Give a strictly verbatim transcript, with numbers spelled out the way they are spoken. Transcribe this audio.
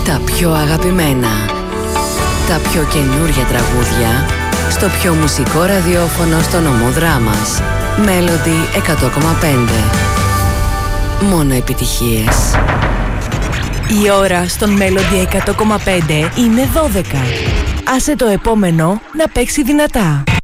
Τα πιο αγαπημένα, τα πιο καινούρια τραγούδια στο πιο μουσικό ραδιόφωνο στο νομό Δράμας. Melody εκατό κόμμα πέντε. Μόνο επιτυχίες. Η ώρα στον Melody εκατό κόμμα πέντε είναι δώδεκα. Άσε το επόμενο να παίξει δυνατά.